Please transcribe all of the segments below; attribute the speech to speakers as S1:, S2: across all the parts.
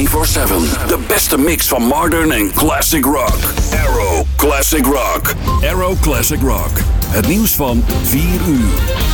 S1: De beste mix van modern en classic rock. Arrow Classic Rock. Arrow Classic Rock. Het nieuws van 4 uur.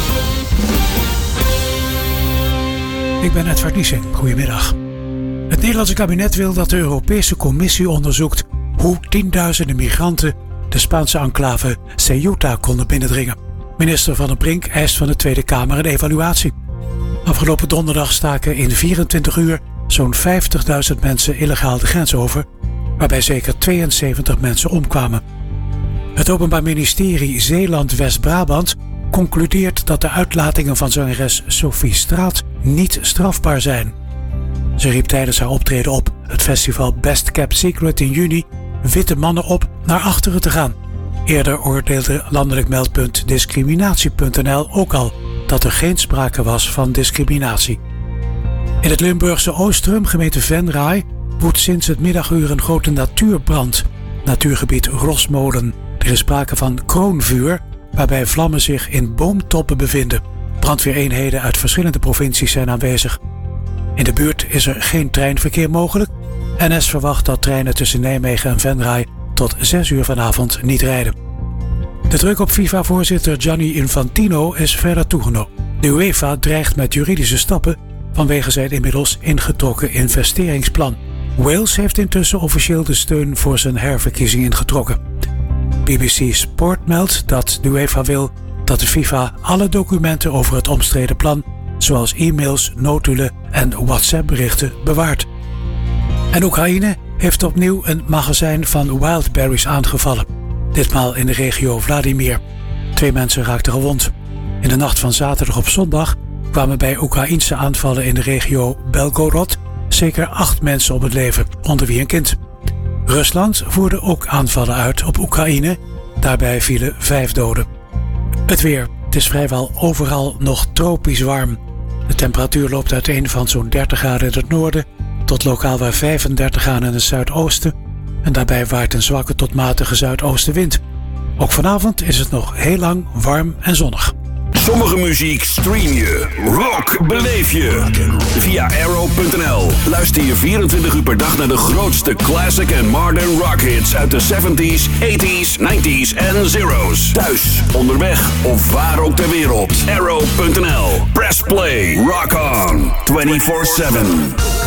S2: Ik ben Edward Niesing. Goedemiddag. Het Nederlandse kabinet wil dat de Europese Commissie onderzoekt hoe tienduizenden migranten de Spaanse enclave Ceuta konden binnendringen. Minister Van den Brink eist van de Tweede Kamer een evaluatie. Afgelopen donderdag staken in 24 uur zo'n 50.000 mensen illegaal de grens over, waarbij zeker 72 mensen omkwamen. Het Openbaar Ministerie Zeeland-West-Brabant concludeert dat de uitlatingen van zangeres Sophie Straat niet strafbaar zijn. Ze riep tijdens haar optreden op het festival Best Kept Secret in juni witte mannen op naar achteren te gaan. Eerder oordeelde landelijk meldpunt discriminatie.nl ook al dat er geen sprake was van discriminatie. In het Limburgse Oostrum, gemeente Venray, woedt sinds het middaguur een grote natuurbrand. Natuurgebied Rosmolen. Er is sprake van kroonvuur, waarbij vlammen zich in boomtoppen bevinden. Brandweereenheden uit verschillende provincies zijn aanwezig. In de buurt is er geen treinverkeer mogelijk. NS verwacht dat treinen tussen Nijmegen en Venray tot 6 uur vanavond niet rijden. De druk op FIFA-voorzitter Gianni Infantino is verder toegenomen. De UEFA dreigt met juridische stappen vanwege zijn inmiddels ingetrokken investeringsplan. Wales heeft intussen officieel de steun voor zijn herverkiezing ingetrokken. BBC Sport meldt dat de UEFA wil dat de FIFA alle documenten over het omstreden plan, zoals e-mails, notulen en WhatsApp-berichten, bewaart. En Oekraïne heeft opnieuw een magazijn van wildberries aangevallen. Ditmaal in de regio Vladimir. 2 mensen raakten gewond. In de nacht van zaterdag op zondag kwamen bij Oekraïense aanvallen in de regio Belgorod zeker 8 mensen om het leven, onder wie een kind. Rusland voerde ook aanvallen uit op Oekraïne. Daarbij vielen 5 doden. Het weer. Het is vrijwel overal nog tropisch warm. De temperatuur loopt uiteen van zo'n 30 graden in het noorden tot lokaal waar 35 graden in het zuidoosten. En daarbij waait een zwakke tot matige zuidoostenwind. Ook vanavond is het nog heel lang warm en zonnig.
S1: Sommige muziek stream je. Rock beleef je. Via Arrow.nl. Luister je 24 uur per dag naar de grootste classic en modern rock hits uit de 70s, 80s, 90s en zeros. Thuis, onderweg of waar ook ter wereld. Arrow.nl. Press play. Rock on. 24/7.